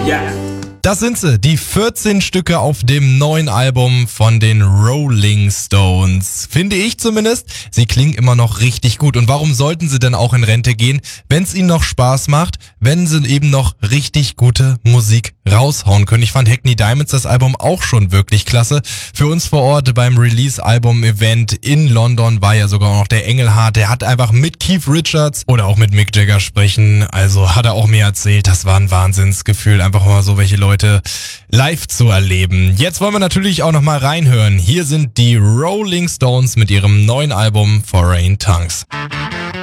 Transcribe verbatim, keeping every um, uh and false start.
Ja. Das sind sie, die vierzehn Stücke auf dem neuen Album von den Rolling Stones. Finde ich zumindest. Sie klingen immer noch richtig gut. Und warum sollten sie denn auch in Rente gehen, wenn es ihnen noch Spaß macht, wenn sie eben noch richtig gute Musik raushauen können? Ich fand Hackney Diamonds, das Album, auch schon wirklich klasse. Für uns vor Ort beim Release-Album-Event in London war ja sogar noch der Engelhardt. Der hat einfach mit Keith Richards oder auch mit Mick Jagger sprechen. Also hat er auch mir erzählt, das war ein Wahnsinnsgefühl, einfach mal so welche Leute live zu erleben. Jetzt wollen wir natürlich auch noch mal reinhören. Hier sind die Rolling Stones mit ihrem neuen Album Foreign Tongues.